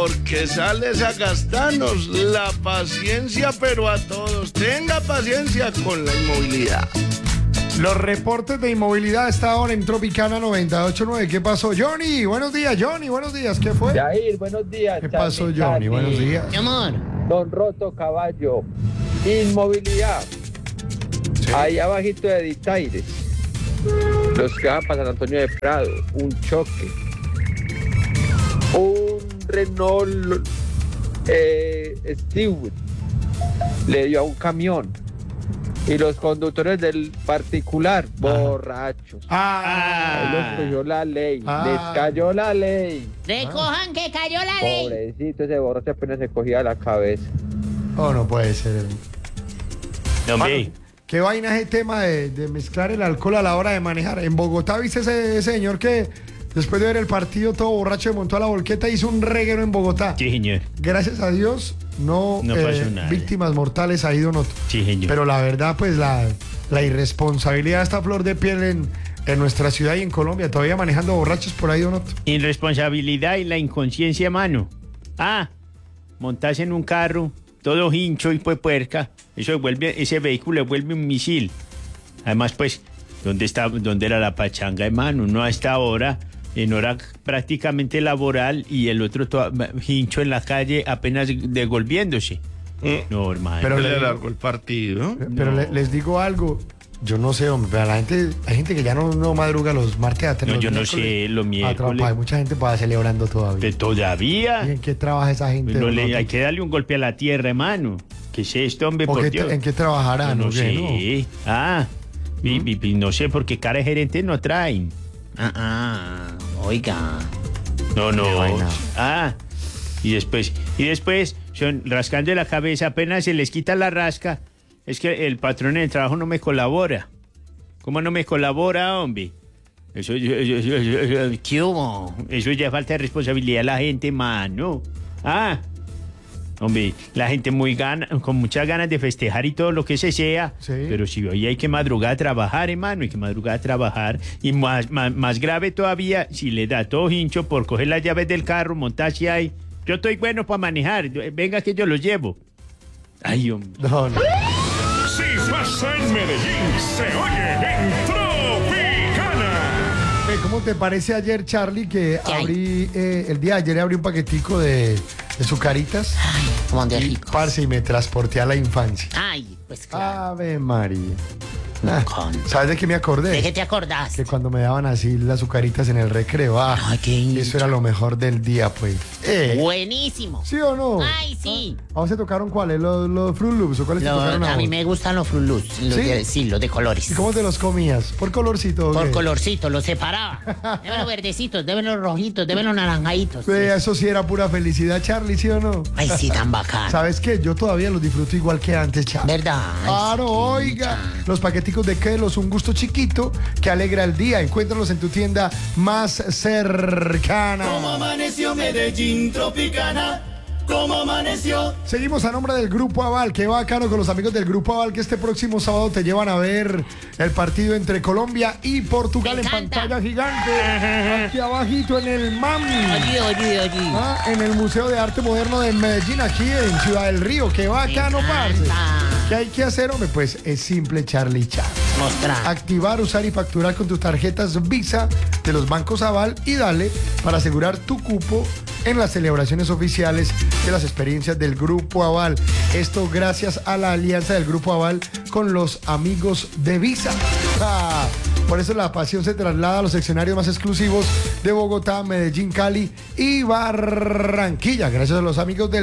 porque sales a gastarnos la paciencia, pero a todos. Tenga paciencia con la inmovilidad. Los reportes de inmovilidad a esta hora en Tropicana 98.9. ¿Qué pasó, Johnny? Buenos días, Johnny. Buenos días. ¿Qué fue? Jair, buenos días. ¿Qué pasó, Johnny? Buenos días. Mi amor. Don Roto Caballo. Inmovilidad. Sí. Ahí abajito de Ditaires. Los que van para San Antonio de Prado. Un choque. Un Renault Stewart le dio a un camión. Y los conductores del particular, borrachos. Ahí los cogió la ley. Les cayó la ley. Recojan que cayó la ley. Pobrecito, ese borracho apenas se cogía la cabeza. Oh, no puede ser. Hombre, ¿Qué vaina es el tema de mezclar el alcohol a la hora de manejar? En Bogotá, ¿viste ese señor que después de ver el partido todo borracho se montó a la volqueta y hizo un reguero en Bogotá? sí, señor. Gracias a Dios, no pasó nada. víctimas mortales ha ido noto. Sí, señor. Pero la verdad, pues la irresponsabilidad está a flor de piel en nuestra ciudad y en Colombia, todavía manejando borrachos por ahí, Donoto. Irresponsabilidad y la inconsciencia, mano. Montarse en un carro, todo hincho y pues puerca. Ese vehículo vuelve un misil. Además, pues, ¿dónde era la pachanga, hermano? Uno a esta hora, en hora prácticamente laboral, y el otro hincho en la calle apenas devolviéndose. No, hermano. Pero Le largó el partido. Pero les digo algo, yo no sé, hombre, pero hay gente que ya no madruga los martes a No, yo no sé, los miércoles. Hay mucha gente para celebrando todavía. ¿Todavía? ¿Y en qué trabaja esa gente? No Donoto? hay que darle un golpe a la tierra, hermano. ¿Qué es esto, hombre? ¿O Por qué Dios. ¿En qué trabajará? No ¿Qué, sé. No sé, porque cara de gerente no traen. Oiga. No. Qué vaina. Y después, son rascando la cabeza, apenas se les quita la rasca. Es que el patrón en el trabajo no me colabora. ¿Cómo no me colabora, hombre? ¿Qué hubo? Eso ya falta de responsabilidad a la gente, mano. Hombre, la gente con muchas ganas de festejar y todo lo que se sea. Sí. Pero si hoy hay que madrugar a trabajar, hermano, hay que madrugar a trabajar. Y más grave todavía, si le da todo hincho por coger las llaves del carro, montarse ahí. Yo estoy bueno para manejar. Venga que yo los llevo. Ay, hombre. No. Si pasa en Medellín, se oye en Tropicana. ¿Cómo te parece ayer, Charlie, que el día de ayer abrí un paquetico de sucaritas? Ay, cómo de Y, rico. parce, y me transporté a la infancia. Ay, pues claro. Ave María. Con- ¿Sabes de qué me acordé? ¿De qué te acordás? Que cuando me daban así las azucaritas en el recreo, Ay, qué hincha. eso era lo mejor del día, pues. Buenísimo. ¿Sí o no? Ay, sí. ¿A vos se tocaron cuáles? ¿Los Fruit Loops o cuáles te tocaron A mí vos? me gustan los Fruit Loops. ¿Sí? Los de colores. ¿Y cómo te los comías? ¿Por colorcito o Por qué? colorcito, los separaba. Deben los verdecitos, deben los rojitos, deben los naranjaditos. Eso sí era pura felicidad, Charlie, ¿sí o no? Ay, sí, tan bacán. ¿Sabes qué? Yo todavía los disfruto igual que antes, Charlie. ¿Verdad? Ay, Claro, sí, oiga, los paqueticos de Kelos, un gusto chiquito que alegra el día. Encuéntralos en tu tienda más cercana. ¿Cómo amaneció Medellín Tropicana? ¿Cómo amaneció? Seguimos a nombre del Grupo Aval. Qué bacano con los amigos del Grupo Aval que este próximo sábado te llevan a ver el partido entre Colombia y Portugal Me en encanta. pantalla gigante. Aquí abajito en el MAM. Oye. En el Museo de Arte Moderno de Medellín, aquí en Ciudad del Río. Qué bacano, parce. ¿Qué hay que hacer, hombre? Pues es simple, Charlie Chat. Mostrar. Activar, usar y facturar con tus tarjetas Visa de los bancos Aval y dale para asegurar tu cupo en las celebraciones oficiales de las experiencias del Grupo Aval. Esto gracias a la alianza del Grupo Aval con los amigos de Visa. Por eso la pasión se traslada a los escenarios más exclusivos de Bogotá, Medellín, Cali y Barranquilla. Gracias a los amigos del